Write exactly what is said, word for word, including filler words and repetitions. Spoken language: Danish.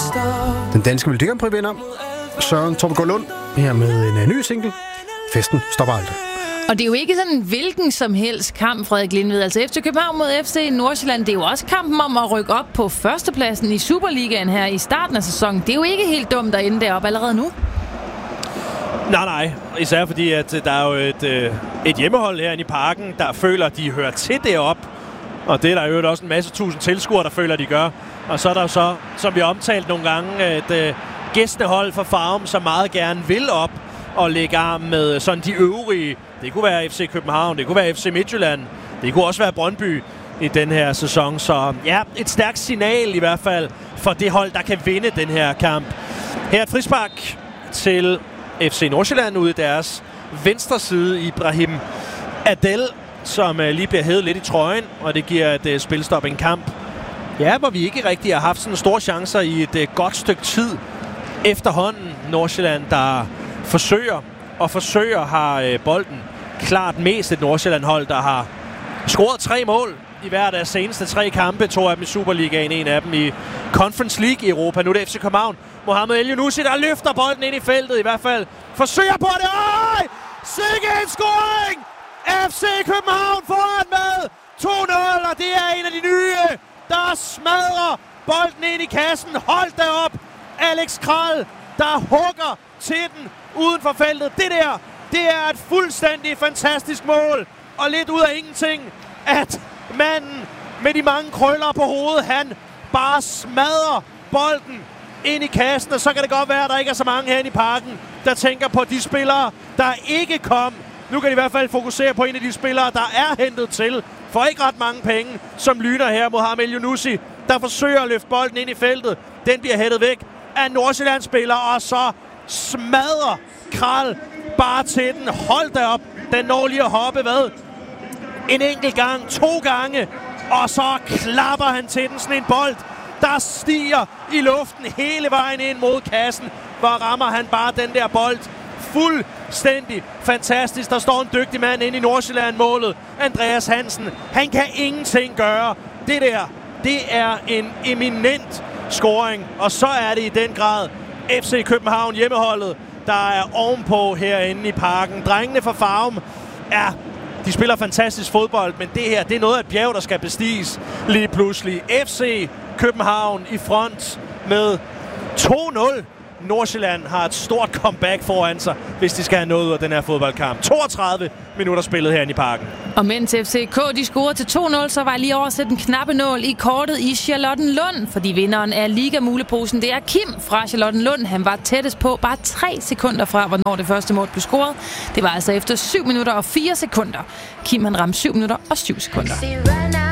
Den danske Melodi Grand Prix-vinder Søren Torpegaard Lund her med en uh, ny single. Festen stopper aldrig. Og det er jo ikke sådan en hvilken som helst kamp, Frederik Lindved. Altså F C København mod F C Nordsjælland, det er jo også kampen om at rykke op på førstepladsen i Superligaen her i starten af sæsonen. Det er jo ikke helt dumt at ende deroppe allerede nu. Nej, nej. Især fordi, at der er jo et, et hjemmehold herinde i Parken, der føler, at de hører til deroppe. Og det er der jo også en masse tusind tilskuere, der føler, at de gør. Og så er der jo så, som vi har omtalt nogle gange, et uh, gæstehold fra Farum, som meget gerne vil op og lægge arm med sådan de øvrige. Det kunne være F C København, det kunne være F C Midtjylland, det kunne også være Brøndby i den her sæson. Så ja, et stærkt signal i hvert fald for det hold, der kan vinde den her kamp. Her er et frispark til F C Nordsjælland ude i deres venstre side. Ibrahim Adel, som uh, lige bliver hævet lidt i trøjen, og det giver et uh, spilstop en kamp. Ja, hvor vi ikke rigtig har haft sådan store chancer i et uh, godt stykke tid efterhånden. Nordsjælland, der forsøger og forsøger, har uh, bolden klart mest et Nordsjælland-hold, der har scoret tre mål i hver af deres seneste tre kampe. To af dem i Superligaen, en af dem i Conference League i Europa. Nu er det F C København. Mohamed El Younousi, der løfter bolden ind i feltet, i hvert fald forsøger på det. Øj! Sikke en scoring! F C København foran med to nul, og det er en af de nye, der smadrer bolden ind i kassen. Hold da op! Alex Kral, der hugger til den uden for feltet. Det der, det er et fuldstændig fantastisk mål. Og lidt ud af ingenting, at manden med de mange krøller på hovedet, han bare smadrer bolden ind i kassen. Og så kan det godt være, at der ikke er så mange herinde i Parken, der tænker på de spillere, der ikke kom. Nu kan de i hvert fald fokusere på en af de spillere, der er hentet til for ikke ret mange penge, som lyner her. Mohamed El Younousi, der forsøger at løfte bolden ind i feltet. Den bliver hættet væk af en Nordsjælland-spiller, og så smadrer Kral bare til den. Hold da op. Den når lige at hoppe, hvad? En enkelt gang, to gange, og så klapper han til den. Sådan en bold, der stiger i luften hele vejen ind mod kassen. Hvor rammer han bare den der bold fuldstændig fantastisk. Der står en dygtig mand inde i Nordsjælland-målet. Andreas Hansen. Han kan ingenting gøre. Det der, det er en eminent scoring. Og så er det i den grad F C København, hjemmeholdet, der er ovenpå herinde i Parken. Drengene fra Farum, ja, de spiller fantastisk fodbold, men det her, det er noget af et bjerg, der skal bestiges lige pludselig. F C København i front med to nul. Nordsjælland har et stort comeback foran sig, hvis de skal have noget ud af den her fodboldkamp. toogtredive minutter spillet herinde i Parken. Og mens F C K de scorede til to nul, så var jeg lige over at sætte en knappe nål i kortet i Charlottenlund, fordi vinderen af Liga-muleposen, det er Kim fra Charlottenlund. Han var tættest på, bare tre sekunder fra, hvornår det første mål blev scoret. Det var altså efter syv minutter og fire sekunder. Kim han ramte syv minutter og syv sekunder.